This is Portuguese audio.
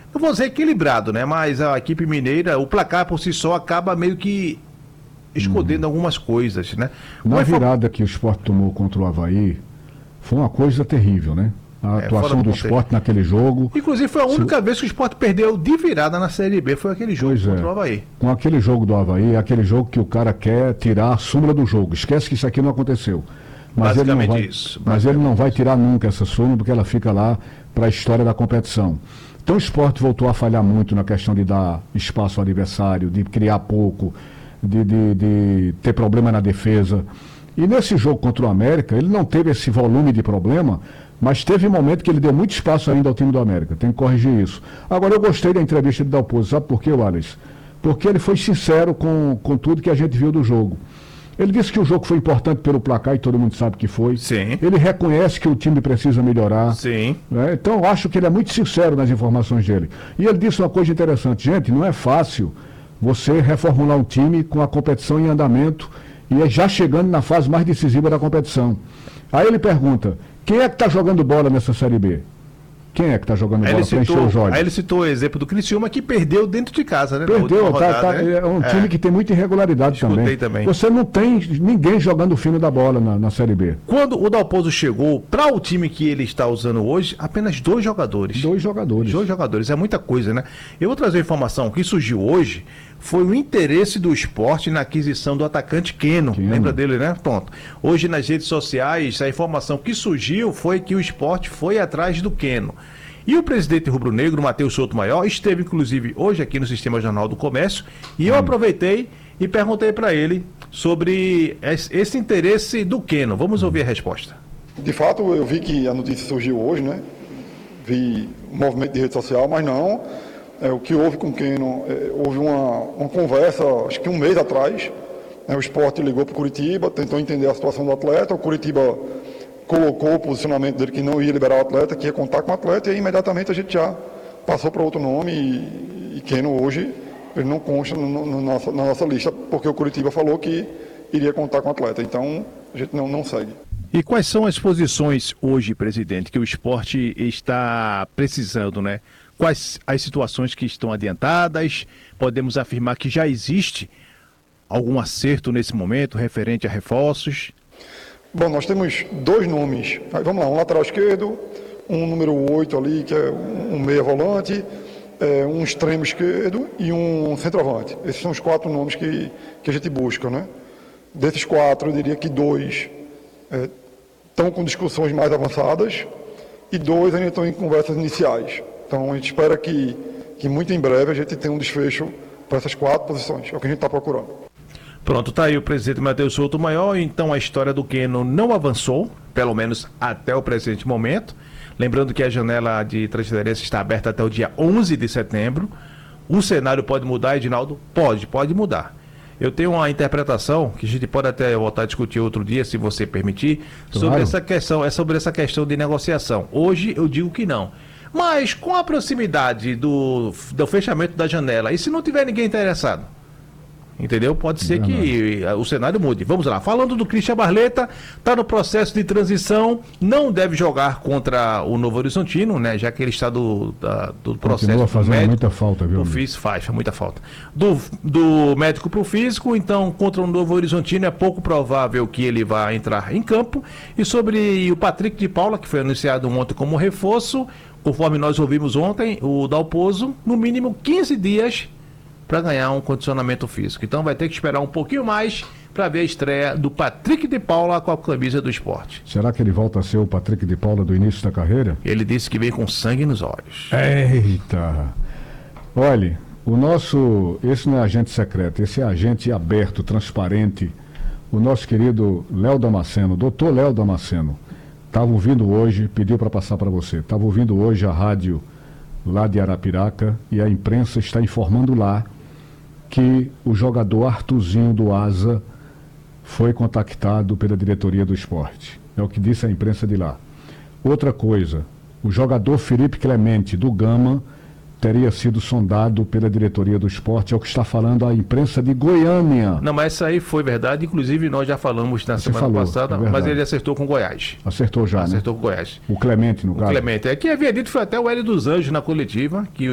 eu vou dizer equilibrado, né? Mas a equipe mineira, o placar por si só acaba meio que escondendo algumas coisas, né? Na virada que o Sport tomou contra o Avaí, foi uma coisa terrível, né? A atuação do Sport naquele jogo. Inclusive foi a única vez que o Sport perdeu de virada na Série B, foi aquele jogo contra o Avaí. Com aquele jogo do Avaí, aquele jogo que o cara quer tirar a súmula do jogo. Esquece que isso aqui não aconteceu. Mas ele não vai tirar nunca essa súmula, porque ela fica lá para a história da competição. Então o Sport voltou a falhar muito na questão de dar espaço ao adversário, de criar pouco, de ter problema na defesa. E nesse jogo contra o América, ele não teve esse volume de problema, mas teve um momento que ele deu muito espaço ainda ao time do América. Tem que corrigir isso. Agora, eu gostei da entrevista de Dalpozo. Sabe por quê, Wallace? Porque ele foi sincero com tudo que a gente viu do jogo. Ele disse que o jogo foi importante pelo placar, e todo mundo sabe que foi. Sim. Ele reconhece que o time precisa melhorar. Sim. Né? Então, eu acho que ele é muito sincero nas informações dele. E ele disse uma coisa interessante. Gente, não é fácil você reformular um time com a competição em andamento e já chegando na fase mais decisiva da competição. Aí ele pergunta, quem é que está jogando bola nessa Série B? Quem é que está jogando bola para encher os olhos? Aí ele citou o exemplo do Criciúma, que perdeu dentro de casa, né? Perdeu, né? É um time que tem muita irregularidade também. Você não tem ninguém jogando fino da bola na Série B. Quando o Dalpozo chegou, para o time que ele está usando hoje, apenas 2 jogadores. 2 jogadores. 2 jogadores, é muita coisa, né? Eu vou trazer uma informação que surgiu hoje, foi o interesse do Sport na aquisição do atacante Keno. Lembra dele, né? Pronto. Hoje nas redes sociais, a informação que surgiu foi que o Sport foi atrás do Keno. E o presidente rubro-negro, Matheus Souto Maior, esteve inclusive hoje aqui no Sistema Jornal do Comércio, e eu aproveitei e perguntei para ele sobre esse interesse do Keno. Vamos ouvir a resposta. De fato, eu vi que a notícia surgiu hoje, né? Vi o movimento de rede social, mas não... o que houve com o Keno, houve uma conversa, acho que um mês atrás, o Sport ligou para o Curitiba, tentou entender a situação do atleta, o Curitiba colocou o posicionamento dele que não ia liberar o atleta, que ia contar com o atleta, e aí, imediatamente a gente já passou para outro nome, e Keno hoje ele não consta na nossa lista, porque o Curitiba falou que iria contar com o atleta, então a gente não segue. E quais são as posições hoje, presidente, que o Sport está precisando, né? Quais as situações que estão adiantadas? Podemos afirmar que já existe algum acerto nesse momento referente a reforços? Bom, nós temos 2 nomes. Vamos lá, um lateral esquerdo, um número 8 ali, que é um meia volante, um extremo esquerdo e um centroavante. Esses são os 4 nomes que a gente busca, né? Desses 4, eu diria que 2 estão com discussões mais avançadas e 2 ainda estão em conversas iniciais. Então a gente espera que muito em breve a gente tenha um desfecho para essas 4 posições. É o que a gente está procurando. Pronto, tá aí o presidente Matheus Souto Maior. Então a história do Keno não avançou, pelo menos até o presente momento. Lembrando que a janela de transferência está aberta até o dia 11 de setembro. O cenário pode mudar, Edinaldo? Pode mudar. Eu tenho uma interpretação, que a gente pode até voltar a discutir outro dia, se você permitir, sobre essa questão de negociação. Hoje eu digo que não. Mas com a proximidade do fechamento da janela, e se não tiver ninguém interessado? Entendeu? Pode ser que o cenário mude. Vamos lá. Falando do Christian Barleta, está no processo de transição, não deve jogar contra o Novo Horizontino, né? Já que ele está do processo. Continua fazendo médico, muita falta, viu? Faz muita falta. Do médico para o físico, então, contra o Novo Horizontino é pouco provável que ele vá entrar em campo. E sobre o Patrick de Paula, que foi anunciado ontem como reforço, conforme nós ouvimos ontem, o Dalpozo, no mínimo 15 dias para ganhar um condicionamento físico. Então vai ter que esperar um pouquinho mais para ver a estreia do Patrick de Paula com a camisa do Sport. Será que ele volta a ser o Patrick de Paula do início da carreira? Ele disse que vem com sangue nos olhos. Eita! Olha, esse não é agente secreto, esse é agente aberto, transparente. O nosso querido Léo Damasceno, doutor Léo Damasceno, estava ouvindo hoje, pediu para passar para você, estava ouvindo hoje a rádio lá de Arapiraca e a imprensa está informando lá que o jogador Arthurzinho do Asa foi contactado pela diretoria do Sport. É o que disse a imprensa de lá. Outra coisa, o jogador Felipe Clemente do Gama teria sido sondado pela diretoria do Sport, é o que está falando a imprensa de Goiânia. Não, mas isso aí foi verdade, inclusive nós já falamos na semana passada, mas ele acertou com Goiás. Acertou já, Acertou com Goiás. O Clemente, no caso. O Clemente, que havia dito, foi até o Hélio dos Anjos na coletiva, que